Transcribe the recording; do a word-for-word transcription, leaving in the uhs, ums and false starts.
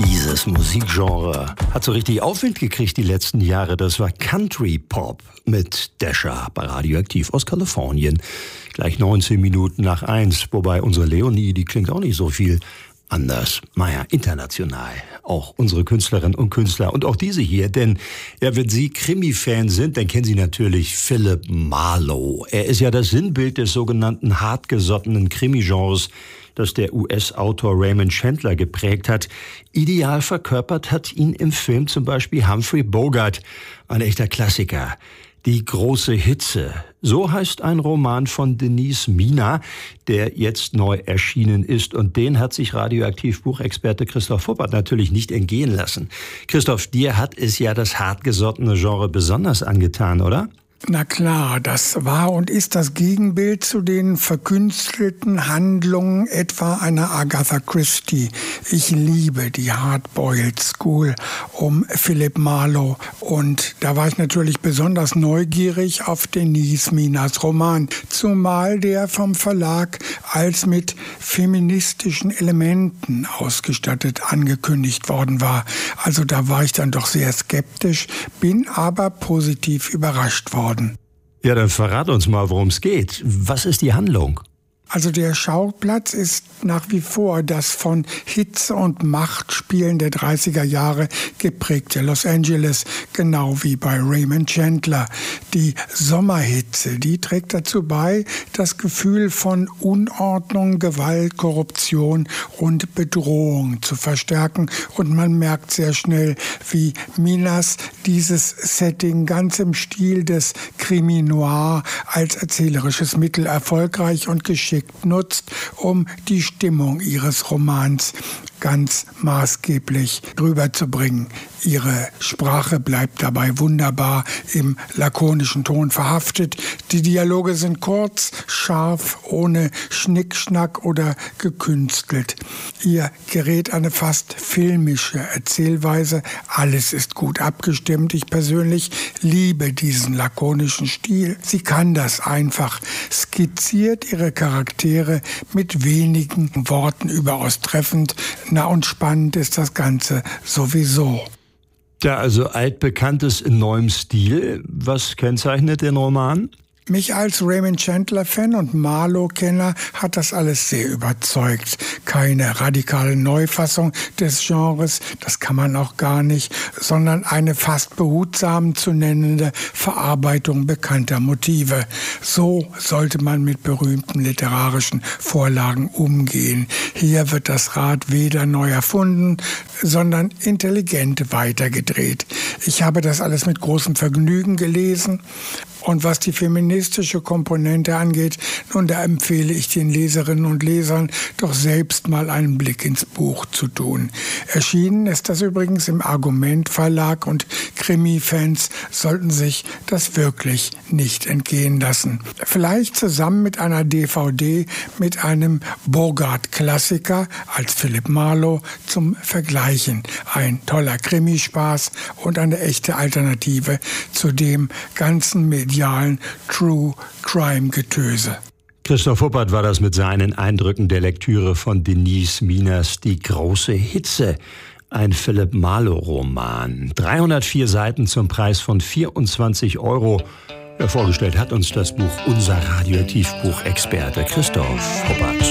Dieses Musikgenre hat so richtig Aufwind gekriegt die letzten Jahre. Das war Country Pop mit Dasher bei Radioaktiv aus Kalifornien. Gleich neunzehn Minuten nach eins. Wobei unsere Leonie, die klingt auch nicht so viel anders. Naja, international. Auch unsere Künstlerinnen und Künstler und auch diese hier. Denn ja, wenn Sie Krimi-Fan sind, dann kennen Sie natürlich Philip Marlowe. Er ist ja das Sinnbild des sogenannten hartgesottenen Krimi-Genres, das der U S-Autor Raymond Chandler geprägt hat. Ideal verkörpert hat ihn im Film zum Beispiel Humphrey Bogart, ein echter Klassiker. Die große Hitze. So heißt ein Roman von Denise Mina, der jetzt neu erschienen ist. Und den hat sich Radioaktiv-Buchexperte Christoph Huppert natürlich nicht entgehen lassen. Christoph, dir hat es ja das hartgesottene Genre besonders angetan, oder? Na klar, das war und ist das Gegenbild zu den verkünstelten Handlungen etwa einer Agatha Christie. Ich liebe die Hardboiled School um Philip Marlowe und da war ich natürlich besonders neugierig auf Denise Minas Roman, zumal der vom Verlag als mit feministischen Elementen ausgestattet angekündigt worden war. Also da war ich dann doch sehr skeptisch, bin aber positiv überrascht worden. Ja, dann verrat uns mal, worum es geht. Was ist die Handlung? Also der Schauplatz ist nach wie vor das von Hitze und Machtspielen der dreißiger Jahre geprägte Los Angeles, genau wie bei Raymond Chandler. Die Sommerhitze, die trägt dazu bei, das Gefühl von Unordnung, Gewalt, Korruption und Bedrohung zu verstärken. Und man merkt sehr schnell, wie Minas dieses Setting ganz im Stil des Krimi Noir als erzählerisches Mittel erfolgreich und geschickt nutzt, um die Stimmung ihres Romans ganz maßgeblich rüberzubringen. Ihre Sprache bleibt dabei wunderbar im lakonischen Ton verhaftet. Die Dialoge sind kurz, scharf, ohne Schnickschnack oder gekünstelt. Ihr gerät eine fast filmische Erzählweise. Alles ist gut abgestimmt. Ich persönlich liebe diesen lakonischen Stil. Sie kann das einfach. Skizziert ihre Charaktere mit wenigen Worten überaus treffend. Na und spannend ist das Ganze sowieso. Ja, also altbekanntes in neuem Stil. Was kennzeichnet den Roman? Mich als Raymond Chandler-Fan und Marlowe-Kenner hat das alles sehr überzeugt. Keine radikale Neufassung des Genres, das kann man auch gar nicht, sondern eine fast behutsam zu nennende Verarbeitung bekannter Motive. So sollte man mit berühmten literarischen Vorlagen umgehen. Hier wird das Rad weder neu erfunden, sondern intelligent weitergedreht. Ich habe das alles mit großem Vergnügen gelesen. Und was die feministische Komponente angeht, nun, da empfehle ich den Leserinnen und Lesern doch selbst mal einen Blick ins Buch zu tun. Erschienen ist das übrigens im Argument Verlag und Krimi-Fans sollten sich das wirklich nicht entgehen lassen. Vielleicht zusammen mit einer D V D mit einem Bogart-Klassiker als Philip Marlowe zum Vergleichen. Ein toller Krimispaß und eine echte Alternative zu dem ganzen medialen True-Crime-Getöse. Christoph Huppert war das mit seinen Eindrücken der Lektüre von Denise Minas Die große Hitze. Ein Philip Marlowe-Roman. dreihundertvier Seiten zum Preis von vierundzwanzig Euro. Ja, vorgestellt hat uns das Buch unser Radioaktiv-Buchexperte Christoph Huppert.